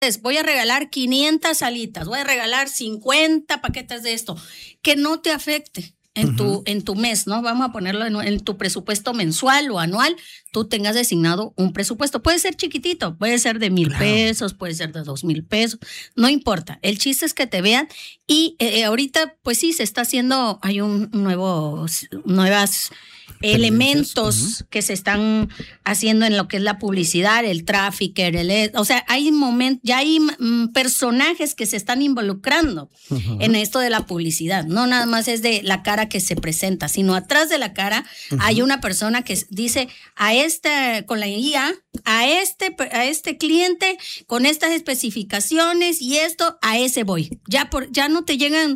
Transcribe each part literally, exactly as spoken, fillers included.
voy a regalar quinientas alitas, voy a regalar cincuenta paquetes de esto, que no te afecte en, uh-huh. tu, en tu mes, ¿no? Vamos a ponerlo en, en tu presupuesto mensual o anual, tú tengas designado un presupuesto. Puede ser chiquitito, puede ser de mil claro. pesos, puede ser de dos mil pesos, no importa. El chiste es que te vean y eh, ahorita, pues sí, se está haciendo, hay un nuevo, nuevas elementos uh-huh. que se están haciendo en lo que es la publicidad, el trafficker, el, o sea, hay momentos, ya hay mm, personajes que se están involucrando uh-huh. en esto de la publicidad. No nada más es de la cara que se presenta, sino atrás de la cara uh-huh. hay una persona que dice a este, con la I A, a este, a este cliente con estas especificaciones y esto, a ese voy. Ya por, ya no te llegan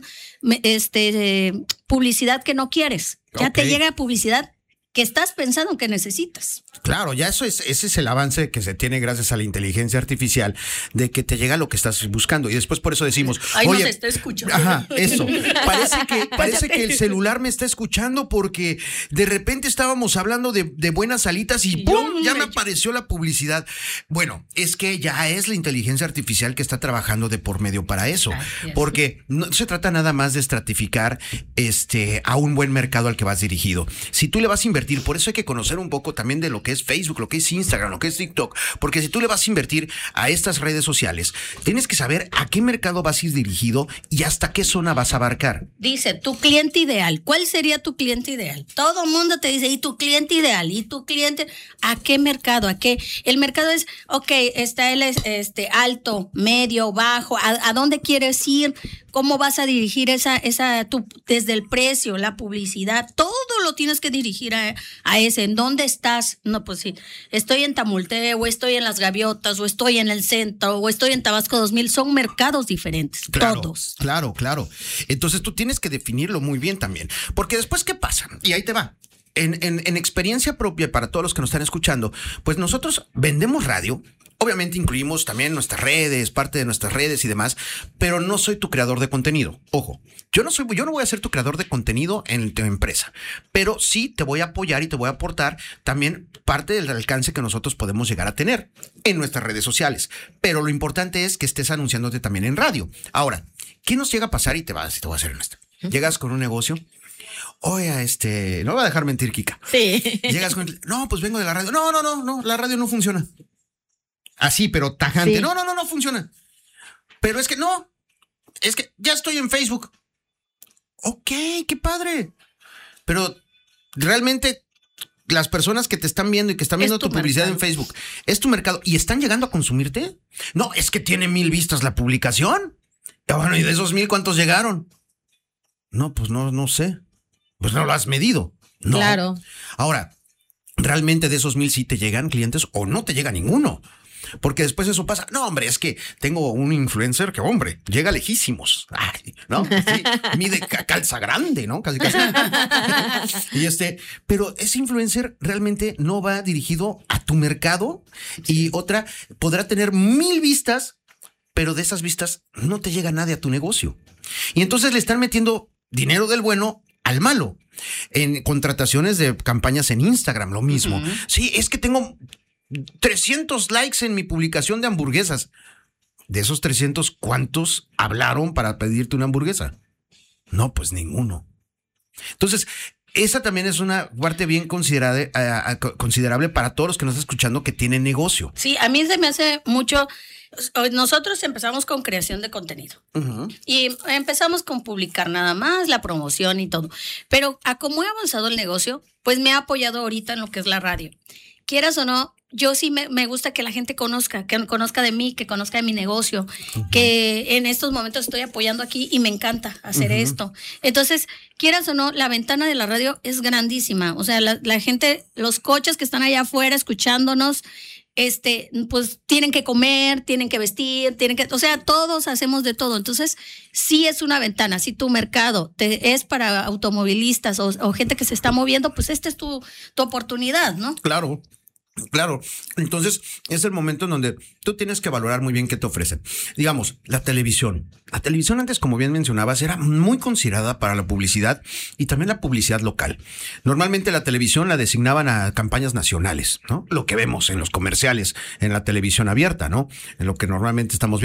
este publicidad que no quieres. Ya okay. te llega publicidad que estás pensando que necesitas. Claro, ya eso es, ese es el avance que se tiene gracias a la inteligencia artificial, de que te llega lo que estás buscando. Y después por eso decimos, Ay, oye, nos está escuchando. Ajá, eso. Parece que, parece que el celular me está escuchando porque de repente estábamos hablando de, de buenas alitas y ¡pum! Ya me apareció la publicidad. Bueno, es que ya es la inteligencia artificial que está trabajando de por medio para eso. Gracias. Porque no se trata nada más de estratificar este, a un buen mercado al que vas dirigido. Si tú le vas a invertir, por eso hay que conocer un poco también de lo que es Facebook, lo que es Instagram, lo que es TikTok, porque si tú le vas a invertir a estas redes sociales, tienes que saber a qué mercado vas a ir dirigido y hasta qué zona vas a abarcar. Dice, tu cliente ideal, ¿cuál sería tu cliente ideal? Todo el mundo te dice, ¿y tu cliente ideal? ¿Y tu cliente? ¿A qué mercado? ¿A qué? El mercado es, ok, está el este, alto, medio, bajo, ¿a, a dónde quieres ir? ¿Cómo vas a dirigir esa, esa, tu, desde el precio, la publicidad? Todo lo tienes que dirigir a, a ese. ¿En dónde estás? No, pues sí, estoy en Tamulteo, o estoy en Las Gaviotas, o estoy en el centro, o estoy en Tabasco dos mil. Son mercados diferentes, claro, todos. Claro, claro. Entonces tú tienes que definirlo muy bien también. Porque después, ¿qué pasa? Y ahí te va. En, en, en experiencia propia para todos los que nos están escuchando, pues nosotros vendemos radio. Obviamente incluimos también nuestras redes, parte de nuestras redes y demás, pero no soy tu creador de contenido. Ojo, yo no soy, yo no voy a ser tu creador de contenido en tu empresa, pero sí te voy a apoyar y te voy a aportar también parte del alcance que nosotros podemos llegar a tener en nuestras redes sociales. Pero lo importante es que estés anunciándote también en radio. Ahora, ¿qué nos llega a pasar? Y te vas, te voy a hacer honesto. Llegas con un negocio. Oye, este, no voy a dejar mentir, Kika. Sí. Llegas con, no, pues vengo de la radio. No, no, no, no, la radio no funciona. Así, pero tajante. Sí. No, no, no, no funciona. Pero es que no, es que ya estoy en Facebook. Ok, qué padre. Pero realmente las personas que te están viendo y que están viendo tu, tu publicidad en Facebook, ¿es tu mercado? ¿Y están llegando a consumirte? No, es que tiene mil vistas la publicación. Ya bueno, ¿y de esos mil cuántos llegaron? No, pues no, no sé. Pues no lo has medido. No. Claro. Ahora, ¿realmente de esos mil sí te llegan clientes o no te llega ninguno? Porque después eso pasa. No, hombre, es que tengo un influencer que, hombre, llega lejísimos. Ay, ¿no? Sí, mide calza grande, ¿no? Casi, casi. Y este, pero ese influencer realmente no va dirigido a tu mercado. Y otra, podrá tener mil vistas, pero de esas vistas no te llega nadie a tu negocio. Y entonces le están metiendo dinero del bueno al malo. En contrataciones de campañas en Instagram, lo mismo. Uh-huh. Sí, es que tengo trescientos likes en mi publicación de hamburguesas. De esos trescientos, ¿cuántos hablaron para pedirte una hamburguesa? No, pues ninguno. Entonces, esa también es una parte bien considerable, uh, considerable para todos los que nos están escuchando que tienen negocio. Sí, a mí se me hace mucho. Nosotros empezamos con creación de contenido uh-huh. y empezamos con publicar nada más, la promoción y todo. Pero a cómo he avanzado el negocio, pues me ha apoyado ahorita en lo que es la radio. Quieras o no, yo sí me, me gusta que la gente conozca, que conozca de mí, que conozca de mi negocio, uh-huh. que en estos momentos estoy apoyando aquí y me encanta hacer uh-huh. esto. Entonces, quieras o no, la ventana de la radio es grandísima. O sea, la, la gente, los coches que están allá afuera escuchándonos, este, pues tienen que comer, tienen que vestir, tienen que, o sea, todos hacemos de todo. Entonces, sí es una ventana. Si tu mercado te, es para automovilistas o, o gente que se está moviendo, pues esta es tu, tu oportunidad, ¿no? Claro. Claro, entonces es el momento en donde tú tienes que valorar muy bien qué te ofrecen. Digamos, la televisión. La televisión antes, como bien mencionabas, era muy considerada para la publicidad y también la publicidad local. Normalmente la televisión la designaban a campañas nacionales, ¿no? Lo que vemos en los comerciales, en la televisión abierta, ¿no? En lo que normalmente estamos viendo.